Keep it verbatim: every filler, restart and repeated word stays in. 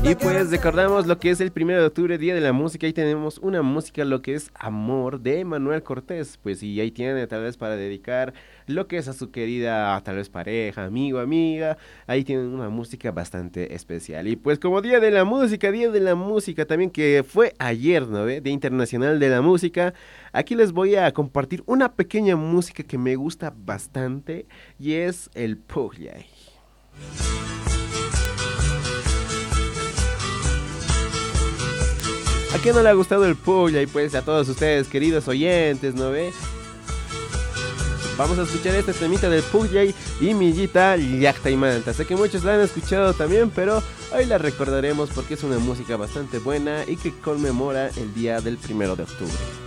Y pues recordamos lo que es el primero de octubre, Día de la Música. Ahí tenemos una música, lo que es Amor, de Manuel Cortés. Pues y ahí tiene tal vez para dedicar lo que es a su querida, tal vez pareja, amigo, amiga. Ahí tienen una música bastante especial. Y pues como Día de la Música, Día de la Música también que fue ayer, ¿no ve? Día Internacional de la Música. Aquí les voy a compartir una pequeña música que me gusta bastante y es el Pugliay. ¿A quién no le ha gustado el Pugliay? Pues a todos ustedes, queridos oyentes, ¿no ve? Vamos a escuchar este temita del Pugliay y Millita Llacta y Manta. Sé que muchos la han escuchado también, pero hoy la recordaremos porque es una música bastante buena y que conmemora el día del primero de octubre.